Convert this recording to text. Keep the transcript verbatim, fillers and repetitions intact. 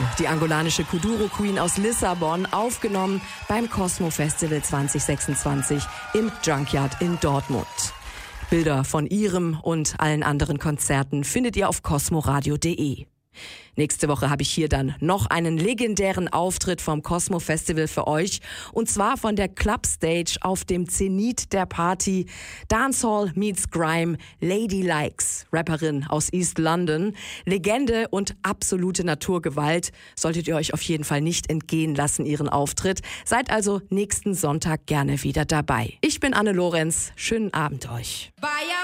die angolanische Kuduro Queen aus Lissabon, aufgenommen beim Cosmo Festival zwanzig sechsundzwanzig im Junkyard in Dortmund. Bilder von ihrem und allen anderen Konzerten findet ihr auf cosmoradio punkt de. Nächste Woche habe ich hier dann noch einen legendären Auftritt vom Cosmo Festival für euch. Und zwar von der Clubstage auf dem Zenit der Party. Dancehall meets Grime, Lady Likes, Rapperin aus East London. Legende und absolute Naturgewalt. Solltet ihr euch auf jeden Fall nicht entgehen lassen, ihren Auftritt. Seid also nächsten Sonntag gerne wieder dabei. Ich bin Anne Lorenz. Schönen Abend euch.